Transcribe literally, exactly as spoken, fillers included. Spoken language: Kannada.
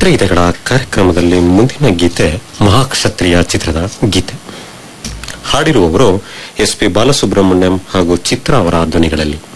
ಚಿತ್ರಗೀತೆಗಳ ಕಾರ್ಯಕ್ರಮದಲ್ಲಿ ಮುಂದಿನ ಗೀತೆ ಮಹಾಕ್ಷತ್ರಿಯ ಚಿತ್ರದ ಗೀತೆ. ಹಾಡಿರುವವರು ಎಸ್ ಪಿ ಬಾಲಸುಬ್ರಹ್ಮಣ್ಯಂ ಹಾಗೂ ಚಿತ್ರ ಅವರ ಧ್ವನಿಗಳಲ್ಲಿ.